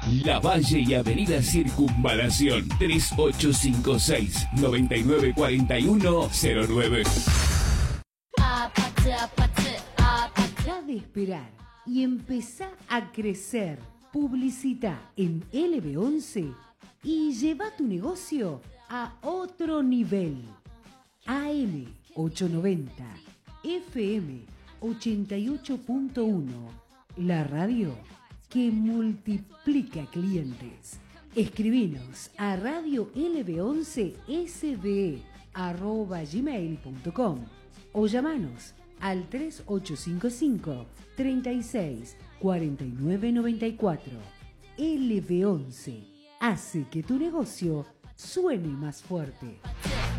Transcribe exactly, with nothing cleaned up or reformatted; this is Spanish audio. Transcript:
La Valle y Avenida Circunvalación tres ocho cinco seis, nueve nueve cuatro uno cero nueve. Deja de esperar y empezá a crecer. Publicita en L B once y lleva tu negocio a otro nivel. A M ochocientos noventa, F M ochenta y ocho punto uno, la radio que multiplica clientes. Escribinos a radio l b once s b arroba gmail punto com o llamanos al tres ocho cinco cinco, treinta y seis, cuarenta y nueve noventa y cuatro. L B once hace que tu negocio suene más fuerte.